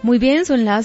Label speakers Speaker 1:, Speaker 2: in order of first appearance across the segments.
Speaker 1: Muy bien, son las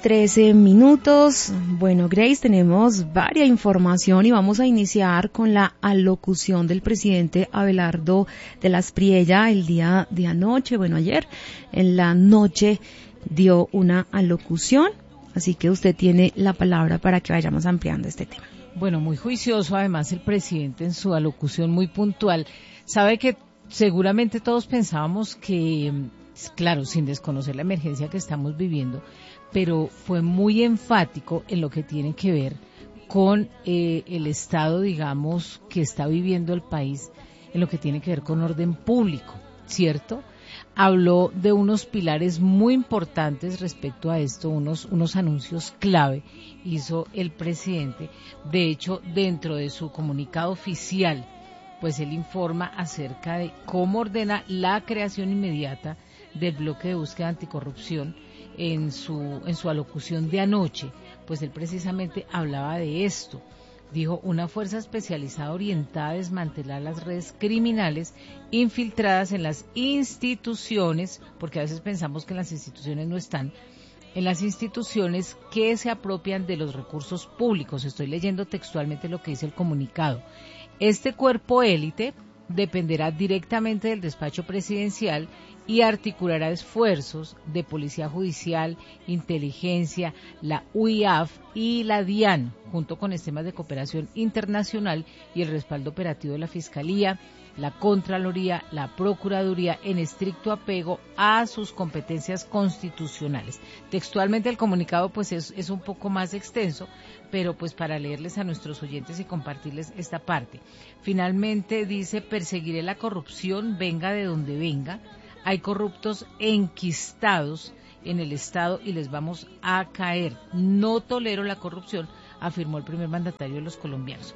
Speaker 1: 6:13. Bueno, Grace, tenemos varia información y vamos a iniciar con la alocución del presidente Abelardo de las Priella el día de anoche. Bueno, ayer en la noche dio una alocución, así que usted tiene la palabra para que vayamos ampliando este tema.
Speaker 2: Bueno, muy juicioso además el presidente en su alocución, muy puntual. Sabe que seguramente todos pensábamos que, claro, sin desconocer la emergencia que estamos viviendo, pero fue muy enfático en lo que tiene que ver con el estado, digamos, que está viviendo el país, en lo que tiene que ver con orden público, ¿cierto? Habló de unos pilares muy importantes respecto a esto, unos anuncios clave hizo el presidente. De hecho, dentro de su comunicado oficial, pues él informa acerca de cómo ordena la creación inmediata del bloque de búsqueda anticorrupción. En su alocución de anoche, pues él precisamente hablaba de esto. Dijo, una fuerza especializada orientada a desmantelar las redes criminales infiltradas en las instituciones, porque a veces pensamos que las instituciones no están, en las instituciones que se apropian de los recursos públicos. Estoy leyendo textualmente lo que dice el comunicado. Este cuerpo élite dependerá directamente del despacho presidencial y articulará esfuerzos de Policía Judicial, Inteligencia, la UIAF y la DIAN, junto con esquemas de cooperación internacional y el respaldo operativo de la Fiscalía, la Contraloría, la Procuraduría, en estricto apego a sus competencias constitucionales. Textualmente el comunicado pues es un poco más extenso, pero pues para leerles a nuestros oyentes y compartirles esta parte. Finalmente dice, perseguiré la corrupción, venga de donde venga. Hay corruptos enquistados en el Estado y les vamos a caer. No tolero la corrupción, afirmó el primer mandatario de los colombianos.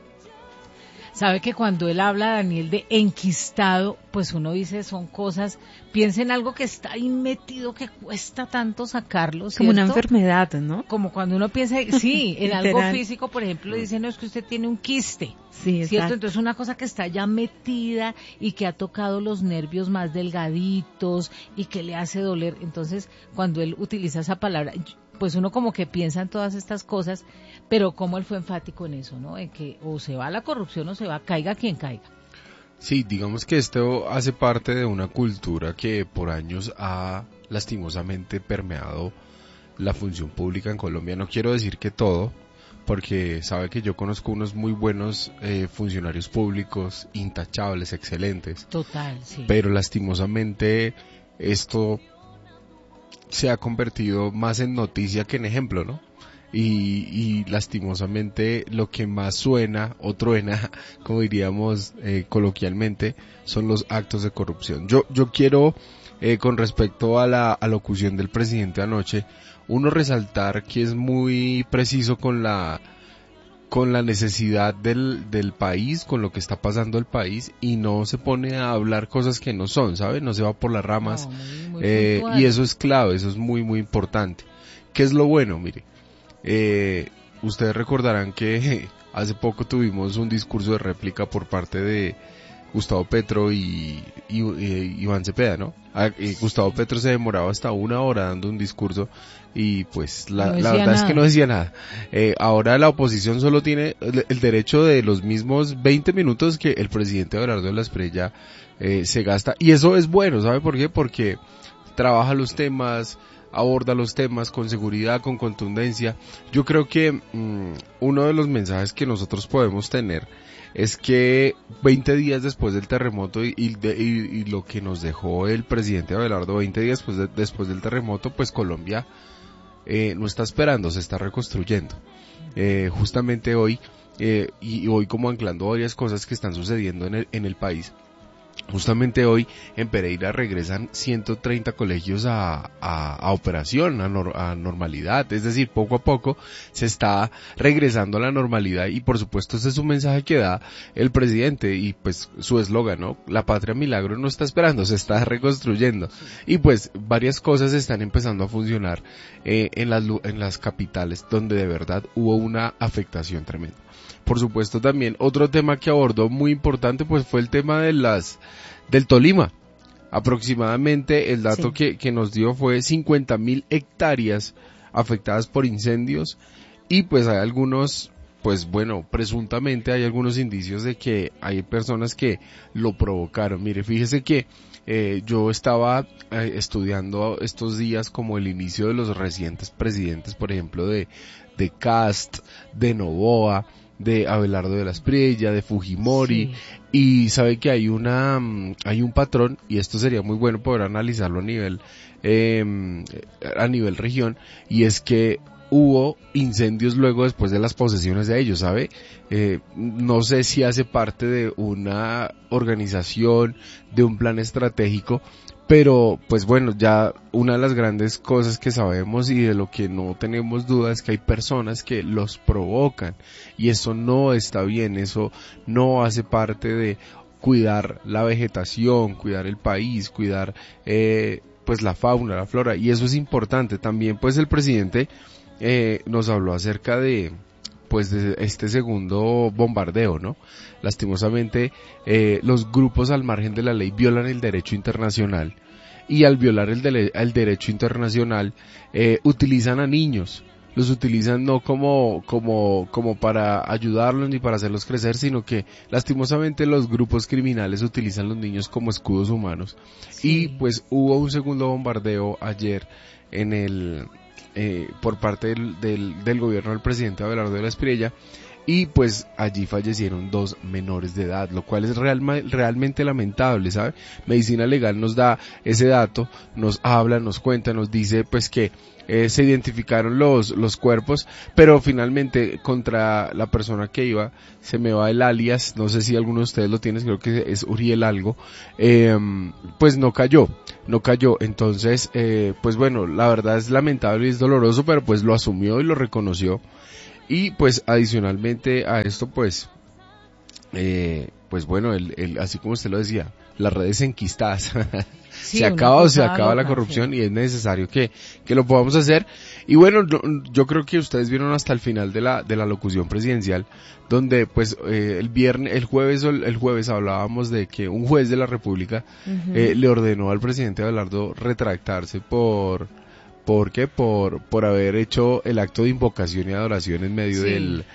Speaker 2: Sabe que cuando él habla, Daniel, de enquistado, pues uno dice son cosas, piensa en algo que está ahí metido, que cuesta tanto sacarlo, ¿cierto?
Speaker 1: Como una enfermedad, ¿no?
Speaker 2: Como cuando uno piensa, sí, en algo físico, por ejemplo, dicen, no, es que usted tiene un quiste,
Speaker 1: sí,
Speaker 2: ¿cierto?
Speaker 1: exacto.
Speaker 2: Entonces una cosa que está ya metida y que ha tocado los nervios más delgaditos y que le hace doler. Entonces, cuando él utiliza esa palabra, pues uno como que piensa en todas estas cosas, pero como él fue enfático en eso, ¿no? En que o se va la corrupción o se va, caiga quien caiga.
Speaker 3: Sí, digamos que esto hace parte de una cultura que por años ha lastimosamente permeado la función pública en Colombia. No quiero decir que todo, porque sabe que yo conozco unos muy buenos funcionarios públicos, intachables, excelentes.
Speaker 2: Total, sí.
Speaker 3: Pero lastimosamente esto se ha convertido más en noticia que en ejemplo, ¿no? Y lastimosamente lo que más suena o truena, como diríamos coloquialmente, son los actos de corrupción. Yo quiero, con respecto a la alocución del presidente anoche, uno resaltar que es muy preciso con la necesidad del país, con lo que está pasando el país, y no se pone a hablar cosas que no son, ¿sabe? No se va por las ramas,
Speaker 2: muy
Speaker 3: y eso es clave, eso es muy, muy importante. ¿Qué es lo bueno? Mire, ustedes recordarán que hace poco tuvimos un discurso de réplica por parte de Gustavo Petro y Iván Cepeda, ¿no? Gustavo Petro se demoraba hasta 1 hora dando un discurso y pues la verdad es que no decía nada. Ahora la oposición solo tiene el derecho de los mismos 20 minutos que el presidente Abelardo de las Priella se gasta, y eso es bueno, ¿sabe por qué? Porque trabaja los temas, aborda los temas con seguridad, con contundencia. Yo creo que uno de los mensajes que nosotros podemos tener es que 20 días después del terremoto y lo que nos dejó el presidente Abelardo, 20 días después del terremoto, pues Colombia no está esperando, se está reconstruyendo. Justamente hoy, y hoy como anclando varias cosas que están sucediendo en el país, justamente hoy en Pereira regresan 130 colegios a operación, a normalidad, es decir, poco a poco se está regresando a la normalidad, y por supuesto ese es un mensaje que da el presidente y pues su eslogan, ¿no? La patria milagro no está esperando, se está reconstruyendo, y pues varias cosas están empezando a funcionar en las capitales donde de verdad hubo una afectación tremenda. Por supuesto también otro tema que abordó muy importante pues fue el tema del Tolima. Aproximadamente el dato que nos dio fue 50.000 hectáreas afectadas por incendios, y pues hay algunos, pues bueno, presuntamente hay algunos indicios de que hay personas que lo provocaron. Mire, fíjese que yo estaba estudiando estos días como el inicio de los recientes presidentes, por ejemplo, de Cast, de Noboa, de Abelardo de la Espriella, de Fujimori, y sabe que hay un patrón, y esto sería muy bueno poder analizarlo a nivel región, y es que hubo incendios luego después de las posesiones de ellos, ¿sabe? No sé si hace parte de una organización, de un plan estratégico, pero pues bueno, ya una de las grandes cosas que sabemos y de lo que no tenemos duda es que hay personas que los provocan, y eso no está bien, eso no hace parte de cuidar la vegetación, cuidar el país, cuidar pues la fauna, la flora, y eso es importante. También pues el presidente nos habló acerca de pues de este segundo bombardeo, ¿no? Lastimosamente, los grupos al margen de la ley violan el derecho internacional, y al violar el derecho internacional, utilizan a niños, los utilizan no como para ayudarlos ni para hacerlos crecer, sino que lastimosamente los grupos criminales utilizan a los niños como escudos humanos. Y pues hubo un segundo bombardeo ayer por parte del gobierno del presidente Abelardo de la Espriella, y pues allí fallecieron 2 menores de edad, lo cual es realmente lamentable, ¿sabe? Medicina Legal nos da ese dato, nos habla, nos cuenta, nos dice pues que se identificaron los cuerpos, pero finalmente contra la persona que iba, se me va el alias, no sé si alguno de ustedes lo tiene, creo que es Uriel algo, pues no cayó, entonces pues bueno, la verdad es lamentable y es doloroso, pero pues lo asumió y lo reconoció. Y pues adicionalmente a esto pues bueno, así como usted lo decía, las redes enquistadas,
Speaker 2: Sí,
Speaker 3: se acaba la corrupción, y es necesario que lo podamos hacer. Y bueno, yo creo que ustedes vieron hasta el final de la locución presidencial, donde pues el jueves hablábamos de que un juez de la República le ordenó al presidente Abelardo retractarse por qué, por haber hecho el acto de invocación y adoración en medio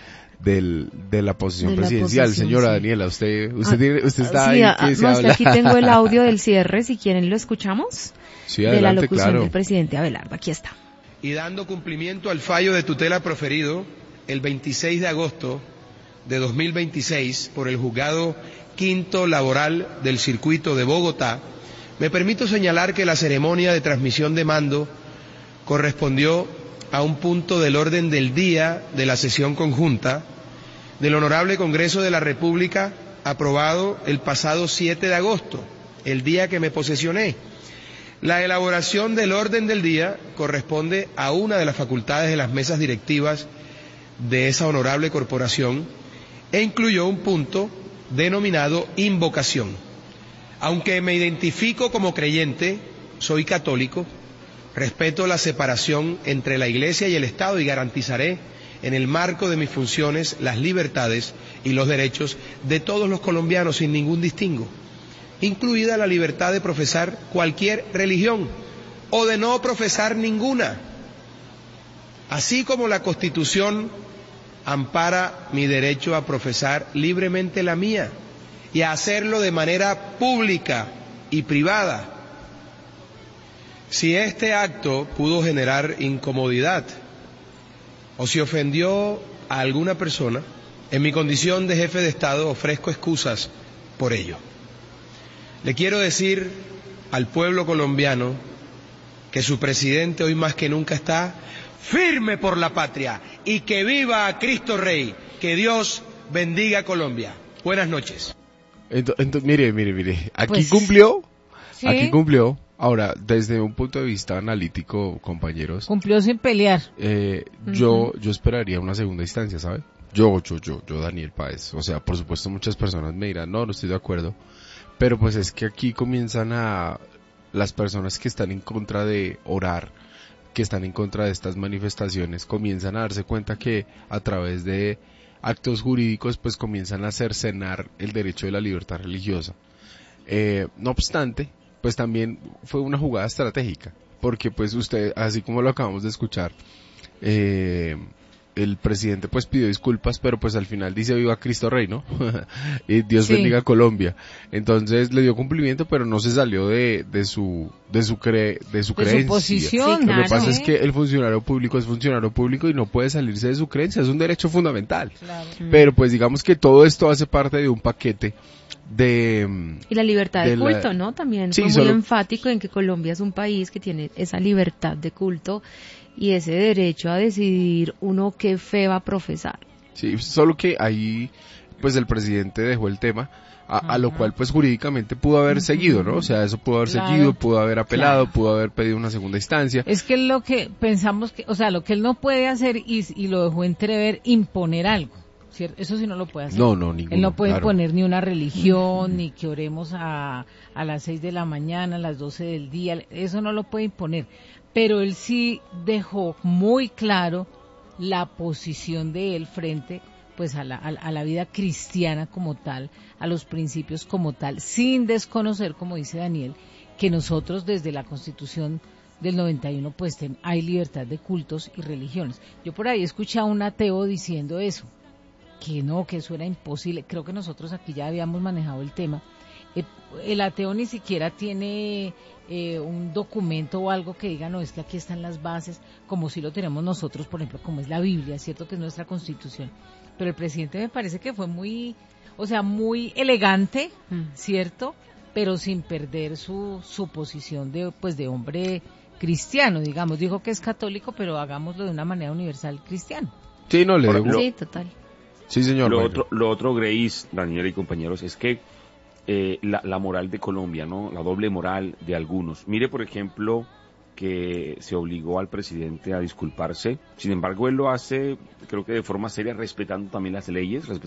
Speaker 3: de la posición presidencial. Señora Daniela, usted está ahí que se habla.
Speaker 1: Aquí tengo el audio del cierre, si quieren lo escuchamos.
Speaker 3: Sí,
Speaker 1: adelante, de la locución del presidente
Speaker 4: Abelardo. Aquí está. Y dando cumplimiento al fallo de tutela proferido el 26 de agosto de 2026 por el Juzgado Quinto Laboral del Circuito de Bogotá, me permito señalar que la ceremonia de transmisión de mando correspondió a un punto del orden del día de la sesión conjunta del Honorable Congreso de la República, aprobado el pasado 7 de agosto, el día que me posesioné. La elaboración del orden del día corresponde a una de las facultades de las mesas directivas de esa honorable corporación, e incluyó un punto denominado invocación. Aunque me identifico como creyente, soy católico, respeto la separación entre la Iglesia y el Estado y garantizaré, en el marco de mis funciones, las libertades y los derechos de todos los colombianos sin ningún distingo, incluida la libertad de profesar cualquier religión o de no profesar ninguna, así como la Constitución ampara mi derecho a profesar libremente la mía y a hacerlo de manera pública y privada. Si este acto pudo generar incomodidad o si ofendió a alguna persona, en mi condición de jefe de Estado ofrezco excusas por ello. Le quiero decir al pueblo colombiano que su presidente hoy más que nunca está firme por la patria y que viva Cristo Rey. Que Dios bendiga a Colombia. Buenas noches.
Speaker 3: Entonces, mire, aquí cumplió. Ahora, desde un punto de vista analítico, compañeros.
Speaker 2: Cumplió sin pelear.
Speaker 3: Yo esperaría una segunda instancia, ¿sabe? Yo, Daniel Páez. O sea, por supuesto muchas personas me dirán, no estoy de acuerdo. Pero pues es que aquí comienzan las personas que están en contra de orar, que están en contra de estas manifestaciones, comienzan a darse cuenta que a través de actos jurídicos pues comienzan a cercenar el derecho de la libertad religiosa. No obstante, pues también fue una jugada estratégica, porque pues usted, así como lo acabamos de escuchar, el presidente pues pidió disculpas, pero pues al final dice viva Cristo Rey, ¿no? Y Dios bendiga Colombia. Entonces le dio cumplimiento, pero no se salió de su creencia.
Speaker 2: Su posición.
Speaker 1: Sí,
Speaker 3: Lo
Speaker 1: claro.
Speaker 3: que pasa es que el funcionario público es funcionario público y no puede salirse de su creencia, es un derecho fundamental.
Speaker 2: Claro.
Speaker 3: Pero pues digamos que todo esto hace parte de un paquete
Speaker 1: y la libertad de culto, ¿no? También fue muy enfático en que Colombia es un país que tiene esa libertad de culto y ese derecho a decidir uno qué fe va a profesar.
Speaker 3: Sí, solo que ahí pues el presidente dejó el tema a lo cual pues jurídicamente pudo haber seguido, ¿no? O sea, eso pudo haber seguido, pudo haber apelado, pudo haber pedido una segunda instancia.
Speaker 2: Es que lo que pensamos que, o sea, lo que él no puede hacer y lo dejó entrever, imponer algo. ¿Cierto? Eso sí no lo puede hacer.
Speaker 3: No, ninguno.
Speaker 2: Él no puede imponer ni una religión, ni que oremos a las 6 de la mañana, a las 12 del día, eso no lo puede imponer. Pero él sí dejó muy claro la posición de él frente pues a la vida cristiana como tal, a los principios como tal, sin desconocer, como dice Daniel, que nosotros desde la Constitución del 91 pues hay libertad de cultos y religiones. Yo por ahí escuché a un ateo diciendo eso, que no, que eso era imposible. Creo que nosotros aquí ya habíamos manejado el tema. El ateo ni siquiera tiene un documento o algo que diga, no, es que aquí están las bases, como si lo tenemos nosotros, por ejemplo, como es la Biblia, cierto que es nuestra Constitución. Pero el presidente me parece que fue muy elegante, cierto, pero sin perder su posición de hombre cristiano, digamos. Dijo que es católico, pero hagámoslo de una manera universal cristiana.
Speaker 3: Sí, no le digo.
Speaker 1: Sí, total.
Speaker 3: Sí, señor.
Speaker 5: Lo otro, Grace, Daniel y compañeros, es que la moral de Colombia, ¿no? La doble moral de algunos. Mire, por ejemplo, que se obligó al presidente a disculparse. Sin embargo, él lo hace, creo que de forma seria, respetando también las leyes,